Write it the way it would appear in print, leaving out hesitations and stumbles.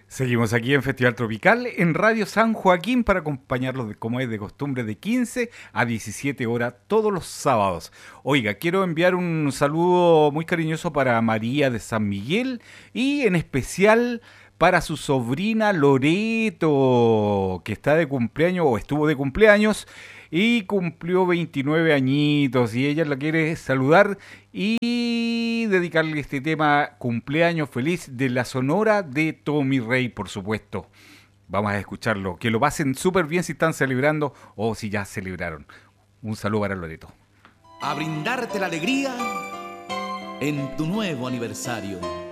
Seguimos aquí en Festival Tropical en Radio San Joaquín para acompañarlos como es de costumbre de 15 a 17 horas todos los sábados. Oiga, quiero enviar un saludo muy cariñoso para María de San Miguel y en especial para su sobrina Loreto, que está de cumpleaños o estuvo de cumpleaños y cumplió 29 añitos y ella la quiere saludar y dedicarle este tema cumpleaños feliz de la Sonora de Tommy Rey, por supuesto. Vamos a escucharlo. Que lo pasen súper bien si están celebrando o si ya celebraron. Un saludo para Loreto. A brindarte la alegría en tu nuevo aniversario.